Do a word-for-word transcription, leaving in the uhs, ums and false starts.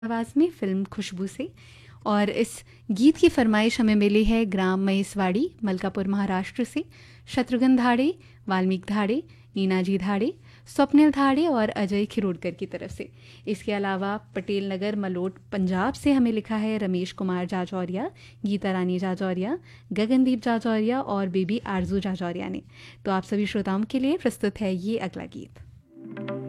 आवाज़ में फ़िल्म खुशबू से। और इस गीत की फरमाइश हमें मिली है ग्राम महेशवाड़ी, मलकापुर, महाराष्ट्र से। शत्रुघ्न धाड़े, वाल्मीकि धाड़े, नीनाजी धाड़े, स्वप्निल धाड़े और अजय खिरोडकर की तरफ से। इसके अलावा पटेल नगर, मलोट, पंजाब से हमें लिखा है रमेश कुमार जाजौरिया, गीता रानी जाजौरिया, गगनदीप जाजौरिया और बेबी आरजू जाजौरिया ने। तो आप सभी श्रोताओं के लिए प्रस्तुत है ये अगला गीत।